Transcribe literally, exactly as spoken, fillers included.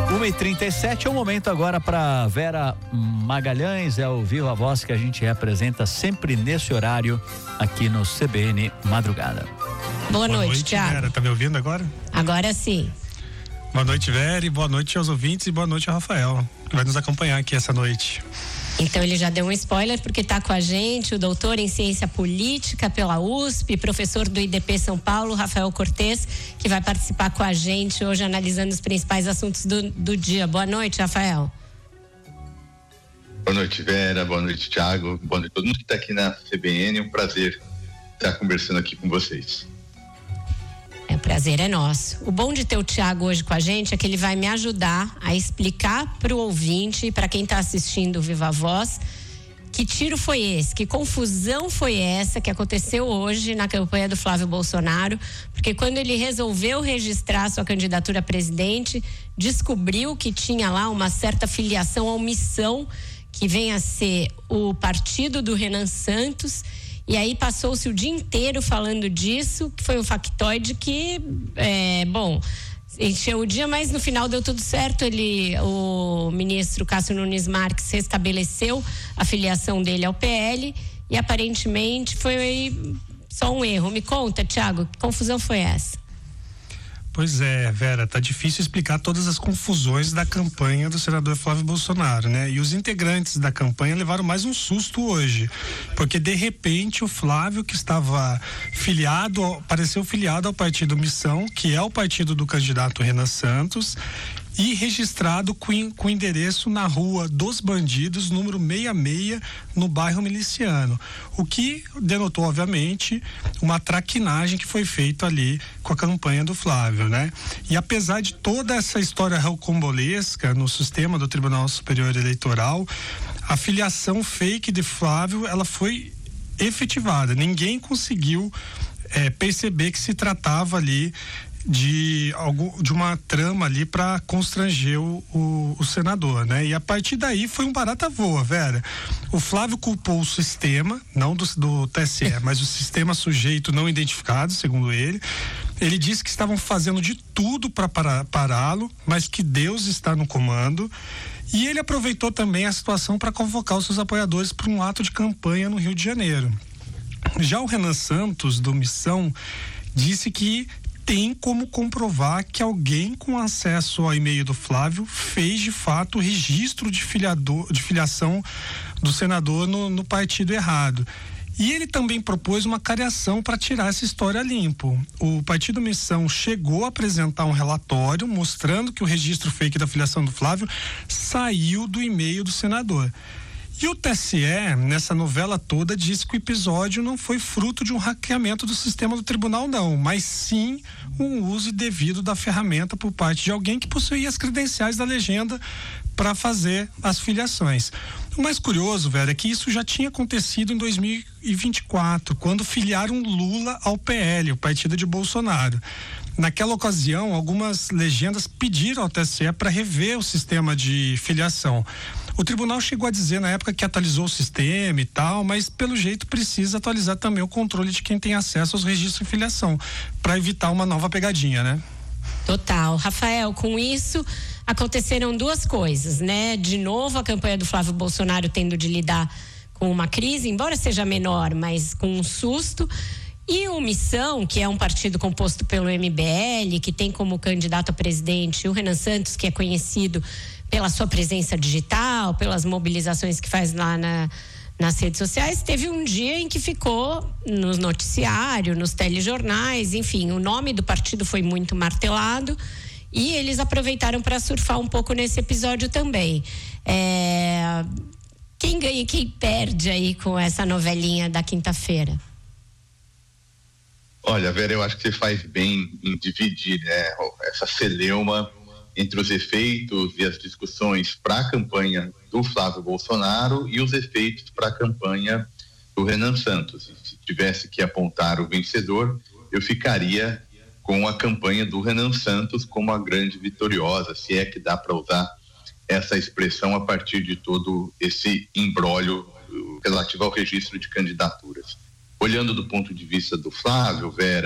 uma e trinta e sete é o momento agora para Vera Magalhães, é o Viva Voz que a gente apresenta sempre nesse horário aqui no C B N Madrugada. Boa, boa noite, noite Thiago. Vera, tá me ouvindo agora? Agora sim. Boa noite, Vera, e boa noite aos ouvintes e boa noite ao Rafael, que vai nos acompanhar aqui essa noite. Então ele já deu um spoiler porque está com a gente o doutor em ciência política pela U S P, professor do I D P São Paulo, Rafael Cortez, que vai participar com a gente hoje analisando os principais assuntos do, do dia. Boa noite, Rafael. Boa noite, Vera, boa noite, Thiago, boa noite a todo mundo que está aqui na C B N, é um prazer estar conversando aqui com vocês. É, o prazer é nosso. O bom de ter o Thiago hoje com a gente é que ele vai me ajudar a explicar para o ouvinte, para quem está assistindo o Viva Voz, que tiro foi esse, que confusão foi essa que aconteceu hoje na campanha do Flávio Bolsonaro, porque quando ele resolveu registrar sua candidatura a presidente, descobriu que tinha lá uma certa filiação à omissão, que vem a ser o partido do Renan Santos. E aí passou-se o dia inteiro falando disso, que foi um factoide que, é, bom, encheu o dia, mas no final deu tudo certo. Ele, o ministro Cássio Nunes Marques restabeleceu a filiação dele ao P L e aparentemente foi só um erro. Me conta, Thiago, que confusão foi essa? Pois é, Vera, tá difícil explicar todas as confusões da campanha do senador Flávio Bolsonaro, né? E os integrantes da campanha levaram mais um susto hoje, porque de repente o Flávio, que estava filiado, apareceu filiado ao partido Missão, que é o partido do candidato Renan Santos, e registrado com, com endereço na Rua dos Bandidos, número sessenta e seis, no bairro Miliciano. O que denotou, obviamente, uma traquinagem que foi feita ali com a campanha do Flávio, né? E apesar de toda essa história rocambolesca no sistema do Tribunal Superior Eleitoral, a filiação fake de Flávio, ela foi efetivada. Ninguém conseguiu é, perceber que se tratava ali de algo, de uma trama ali para constranger o, o, o senador, né? E a partir daí foi um barata voa, Vera. O Flávio culpou o sistema, não do, do T S E, mas o sistema sujeito não identificado, segundo ele. Ele disse que estavam fazendo de tudo para pará-lo, mas que Deus está no comando. E ele aproveitou também a situação para convocar os seus apoiadores para um ato de campanha no Rio de Janeiro. Já o Renan Santos, do Missão, disse que tem como comprovar que alguém com acesso ao e-mail do Flávio fez de fato o registro de, filiador, de filiação do senador no, no partido errado. E ele também propôs uma cariação para tirar essa história limpo. O Partido Missão chegou a apresentar um relatório mostrando que o registro fake da filiação do Flávio saiu do e-mail do senador. E o T S E, nessa novela toda, disse que o episódio não foi fruto de um hackeamento do sistema do tribunal, não, mas sim um uso indevido da ferramenta por parte de alguém que possuía as credenciais da legenda para fazer as filiações. O mais curioso, velho, é que isso já tinha acontecido em dois mil e vinte e quatro, quando filiaram Lula ao P L, o partido de Bolsonaro. Naquela ocasião, algumas legendas pediram ao T S E para rever o sistema de filiação. O tribunal chegou a dizer na época que atualizou o sistema e tal, mas pelo jeito precisa atualizar também o controle de quem tem acesso aos registros de filiação, para evitar uma nova pegadinha, né? Total. Rafael, com isso aconteceram duas coisas, né? De novo, a campanha do Flávio Bolsonaro tendo de lidar com uma crise, embora seja menor, mas com um susto. E o Missão, que é um partido composto pelo M B L, que tem como candidato a presidente o Renan Santos, que é conhecido pela sua presença digital, pelas mobilizações que faz lá na, nas redes sociais, teve um dia em que ficou no noticiário, nos telejornais, enfim, o nome do partido foi muito martelado e eles aproveitaram para surfar um pouco nesse episódio também. É, quem ganha e quem perde aí com essa novelinha da quinta-feira? Olha, Vera, eu acho que você faz bem em dividir, né, essa celeuma entre os efeitos e as discussões para a campanha do Flávio Bolsonaro e os efeitos para a campanha do Renan Santos. E se tivesse que apontar o vencedor, eu ficaria com a campanha do Renan Santos como a grande vitoriosa, se é que dá para usar essa expressão a partir de todo esse imbróglio relativo ao registro de candidaturas. Olhando do ponto de vista do Flávio, Vera,